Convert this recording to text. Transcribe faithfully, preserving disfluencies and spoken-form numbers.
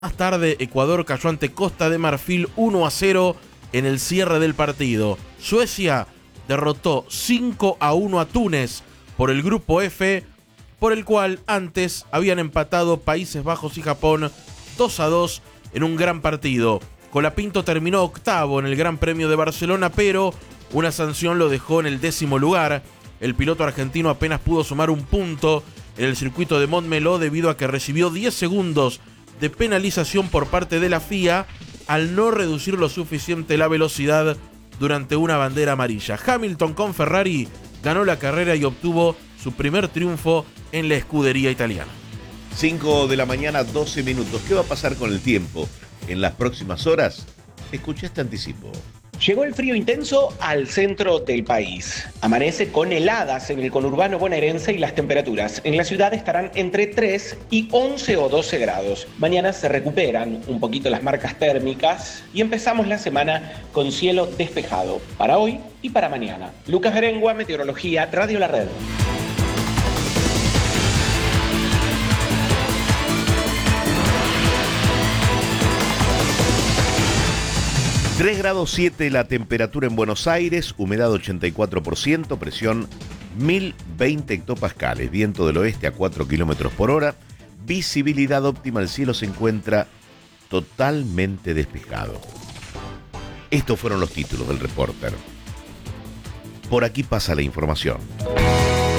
Más tarde, Ecuador cayó ante Costa de Marfil uno a cero en el cierre del partido. Suecia derrotó cinco a uno a Túnez por el grupo F, por el cual antes habían empatado Países Bajos y Japón dos a dos en un gran partido. Colapinto terminó octavo en el Gran Premio de Barcelona, pero una sanción lo dejó en el décimo lugar. El piloto argentino apenas pudo sumar un punto en el circuito de Montmeló debido a que recibió diez segundos de penalización por parte de la F I A al no reducir lo suficiente la velocidad durante una bandera amarilla. Hamilton con Ferrari ganó la carrera y obtuvo su primer triunfo en la escudería italiana. cinco de la mañana, doce minutos. ¿Qué va a pasar con el tiempo en las próximas horas? Escuché este anticipo. Llegó el frío intenso al centro del país. Amanece con heladas en el conurbano bonaerense y las temperaturas en la ciudad estarán entre tres y once o doce grados. Mañana se recuperan un poquito las marcas térmicas y empezamos la semana con cielo despejado para hoy y para mañana. Lucas Berengua, Meteorología, Radio La Red. tres grados siete la temperatura en Buenos Aires, humedad ochenta y cuatro por ciento, presión mil veinte hectopascales, viento del oeste a cuatro kilómetros por hora, visibilidad óptima, el cielo se encuentra totalmente despejado. Estos fueron los títulos del Reporter. Por aquí pasa la información.